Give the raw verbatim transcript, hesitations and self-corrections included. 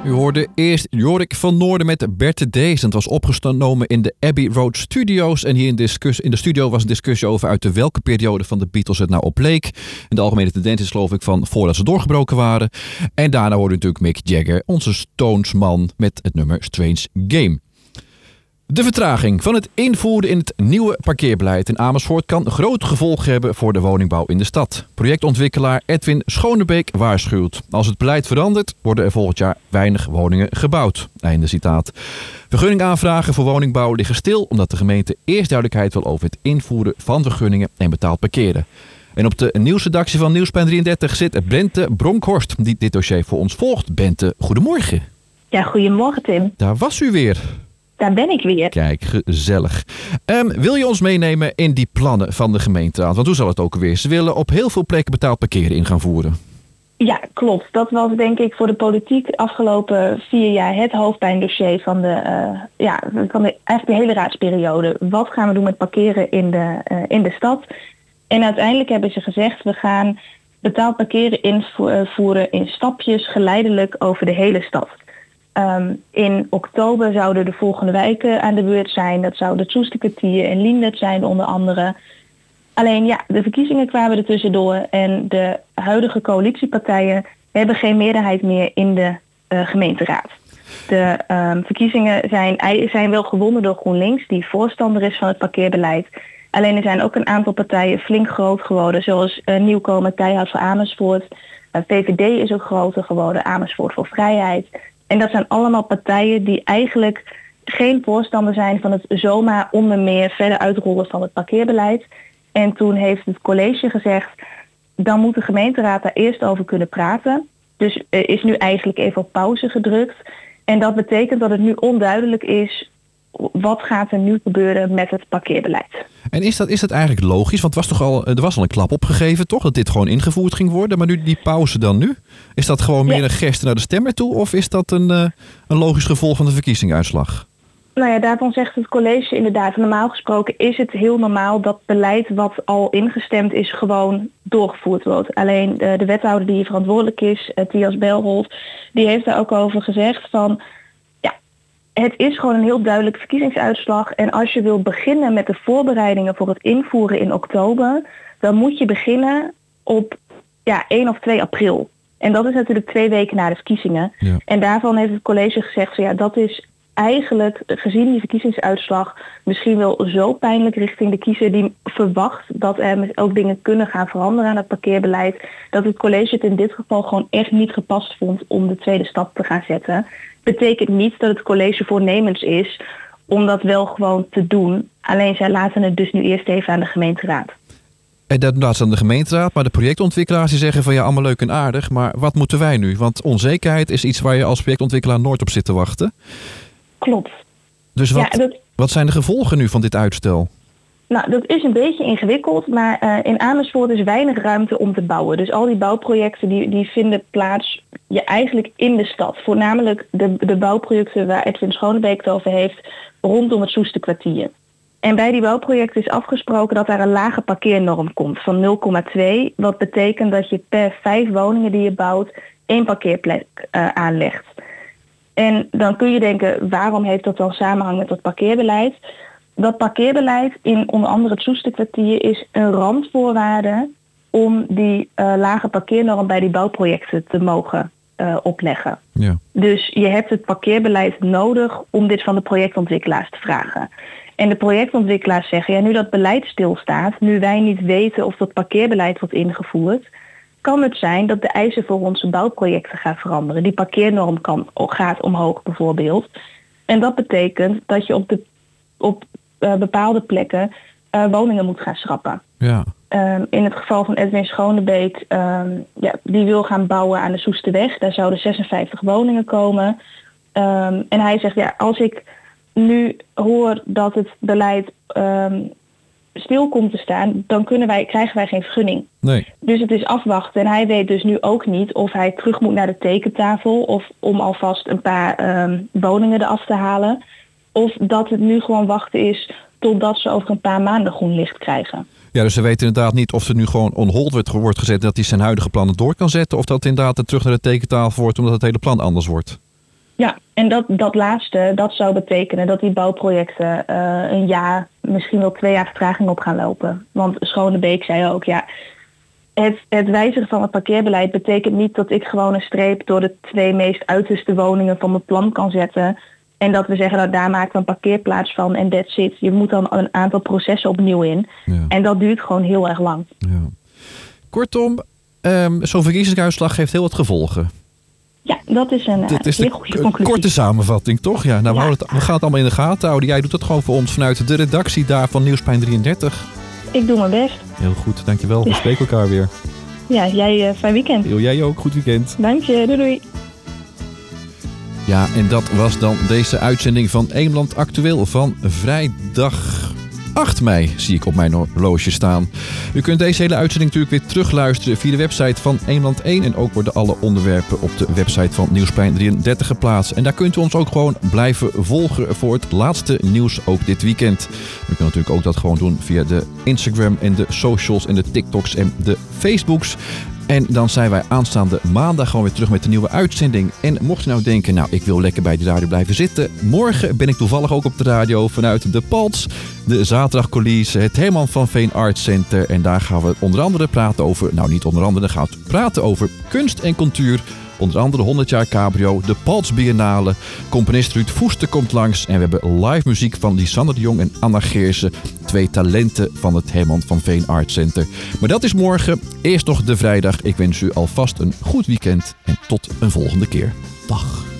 U hoorde eerst Jorik van Noorden met Bert Dees. Het was opgenomen in de Abbey Road Studios. En hier in, discuss- in de studio was een discussie over uit de welke periode van de Beatles het nou op leek. En de algemene tendens is geloof ik van voordat ze doorgebroken waren. En daarna hoorde natuurlijk Mick Jagger, onze Stones-man, met het nummer Strange Game. De vertraging van het invoeren in het nieuwe parkeerbeleid in Amersfoort kan grote gevolgen hebben voor de woningbouw in de stad. Projectontwikkelaar Edwin Schonebeek waarschuwt. Als het beleid verandert, worden er volgend jaar weinig woningen gebouwd. Einde citaat. Vergunningaanvragen voor woningbouw liggen stil omdat de gemeente eerst duidelijkheid wil over het invoeren van vergunningen en betaald parkeren. En op de nieuwsredactie van Nieuwsplein drieëndertig zit Bente Bronkhorst, die dit dossier voor ons volgt. Bente, goedemorgen. Ja, goedemorgen Tim. Daar was u weer. Daar ben ik weer. Kijk, gezellig. Um, wil je ons meenemen in die plannen van de gemeenteraad? Want hoe zal het ook alweer? Ze willen op heel veel plekken betaald parkeren in gaan voeren. Ja, klopt. Dat was denk ik voor de politiek afgelopen vier jaar het hoofdpijndossier van de, uh, ja, van de, eigenlijk de hele raadsperiode. Wat gaan we doen met parkeren in de, uh, in de stad? En uiteindelijk hebben ze gezegd, we gaan betaald parkeren invoeren in stapjes geleidelijk over de hele stad. Um, in oktober zouden de volgende wijken aan de beurt zijn. Dat zouden het Soesterkwartier en Liendert zijn onder andere. Alleen ja, de verkiezingen kwamen er tussendoor en de huidige coalitiepartijen hebben geen meerderheid meer in de uh, gemeenteraad. De um, verkiezingen zijn, zijn wel gewonnen door GroenLinks, die voorstander is van het parkeerbeleid. Alleen er zijn ook een aantal partijen flink groot geworden, zoals uh, Nieuwkomer Keihard voor Amersfoort. Uh, V V D is ook groter geworden, Amersfoort voor Vrijheid. En dat zijn allemaal partijen die eigenlijk geen voorstander zijn van het zomaar onder meer verder uitrollen van het parkeerbeleid. En toen heeft het college gezegd, dan moet de gemeenteraad daar eerst over kunnen praten. Dus er is nu eigenlijk even op pauze gedrukt. En dat betekent dat het nu onduidelijk is, wat gaat er nu gebeuren met het parkeerbeleid. En is dat, is dat eigenlijk logisch? Want het was toch al, er was al een klap opgegeven, toch? Dat dit gewoon ingevoerd ging worden. Maar nu die pauze dan nu? Is dat gewoon meer ja. een geste naar de stemmer toe? Of is dat een, uh, een logisch gevolg van de verkiezingsuitslag? Nou ja, daarvan zegt het college inderdaad. Normaal gesproken is het heel normaal dat beleid wat al ingestemd is gewoon doorgevoerd wordt. Alleen de, de wethouder die verantwoordelijk is, uh, Thias Belholt, die heeft daar ook over gezegd van, het is gewoon een heel duidelijk verkiezingsuitslag. En als je wil beginnen met de voorbereidingen voor het invoeren in oktober, dan moet je beginnen op ja, één of twee april. En dat is natuurlijk twee weken na de verkiezingen. Ja. En daarvan heeft het college gezegd, ja, dat is eigenlijk, gezien die verkiezingsuitslag, misschien wel zo pijnlijk richting de kiezer die verwacht dat er ook dingen kunnen gaan veranderen aan het parkeerbeleid, dat het college het in dit geval gewoon echt niet gepast vond om de tweede stap te gaan zetten. Betekent niet dat het college voornemens is om dat wel gewoon te doen. Alleen zij laten het dus nu eerst even aan de gemeenteraad. En dat laat ze aan de gemeenteraad, maar de projectontwikkelaars die zeggen van ja, allemaal leuk en aardig, maar wat moeten wij nu? Want onzekerheid is iets waar je als projectontwikkelaar nooit op zit te wachten. Klopt. Dus wat, ja, dat... wat zijn de gevolgen nu van dit uitstel? Nou, dat is een beetje ingewikkeld, maar uh, in Amersfoort is weinig ruimte om te bouwen. Dus al die bouwprojecten die, die vinden plaats ja, eigenlijk in de stad. Voornamelijk de, de bouwprojecten waar Edwin Schonebeek het over heeft rondom het Soesterkwartier. En bij die bouwprojecten is afgesproken dat daar een lage parkeernorm komt van nul komma twee. Wat betekent dat je per vijf woningen die je bouwt één parkeerplek uh, aanlegt. En dan kun je denken, waarom heeft dat dan samenhang met dat parkeerbeleid? Dat parkeerbeleid in onder andere het Soesterkwartier is een randvoorwaarde om die uh, lage parkeernorm bij die bouwprojecten te mogen uh, opleggen. Ja. Dus je hebt het parkeerbeleid nodig om dit van de projectontwikkelaars te vragen. En de projectontwikkelaars zeggen, ja, nu dat beleid stilstaat, nu wij niet weten of dat parkeerbeleid wordt ingevoerd, kan het zijn dat de eisen voor onze bouwprojecten gaan veranderen. Die parkeernorm kan, gaat omhoog bijvoorbeeld. En dat betekent dat je op, de, op uh, bepaalde plekken uh, woningen moet gaan schrappen. Ja. Um, in het geval van Edwin Schonebeek, um, ja, die wil gaan bouwen aan de Soesterweg. Daar zouden zesenvijftig woningen komen. Um, en hij zegt, ja, als ik nu hoor dat het beleid um, stil komt te staan, dan kunnen wij, krijgen wij geen vergunning. Nee. Dus het is afwachten. En hij weet dus nu ook niet of hij terug moet naar de tekentafel of om alvast een paar um, woningen eraf te halen. Of dat het nu gewoon wachten is totdat ze over een paar maanden groen licht krijgen. Ja, dus ze weten inderdaad niet of er nu gewoon on hold wordt, wordt gezet, dat hij zijn huidige plannen door kan zetten, of dat het inderdaad terug naar de tekentafel wordt omdat het hele plan anders wordt. Ja, en dat, dat laatste, dat zou betekenen dat die bouwprojecten uh, een jaar, misschien wel twee jaar vertraging op gaan lopen. Want Schonebeek zei ook, ja, het, het wijzigen van het parkeerbeleid betekent niet dat ik gewoon een streep door de twee meest uiterste woningen van mijn plan kan zetten. En dat we zeggen, nou daar maken we een parkeerplaats van en that's it. Je moet dan een aantal processen opnieuw in. Ja. En dat duurt gewoon heel erg lang. Ja. Kortom, um, zo'n verkiezingsuitslag heeft heel wat gevolgen. Ja, dat is een dat is heel goede conclusie. Een korte samenvatting, toch? Ja, nou, ja. We, het, we gaan het allemaal in de gaten houden. Jij doet het gewoon voor ons vanuit de redactie daar van Nieuwsplein drieëndertig. Ik doe mijn best. Heel goed, dankjewel. We spreken elkaar weer. Ja, jij uh, fijn weekend. Yo, jij ook, goed weekend. Dank je, doei doei. Ja, en dat was dan deze uitzending van Eemland Actueel van vrijdag acht mei, zie ik op mijn horloge staan. U kunt deze hele uitzending natuurlijk weer terugluisteren via de website van Eemland één. En ook worden alle onderwerpen op de website van Nieuwsplein drieëndertig geplaatst. En daar kunt u ons ook gewoon blijven volgen voor het laatste nieuws ook dit weekend. U kunt natuurlijk ook dat gewoon doen via de Instagram en de socials en de TikToks en de Facebooks. En dan zijn wij aanstaande maandag gewoon weer terug met een nieuwe uitzending. En mocht je nou denken, nou ik wil lekker bij de radio blijven zitten. Morgen ben ik toevallig ook op de radio vanuit de Paltz. De zaterdagcoulisse, het Herman van Veen Art Center. En daar gaan we onder andere praten over, nou niet onder andere, dan gaan we praten over kunst en cultuur. Onder andere honderd jaar Cabrio, de Paltz Biennale. Componist Ruud Voester komt langs. En we hebben live muziek van Lisanne de Jong en Anna Geersen. Twee talenten van het Herman van Veen Art Center. Maar dat is morgen. Eerst nog de vrijdag. Ik wens u alvast een goed weekend. En tot een volgende keer. Dag.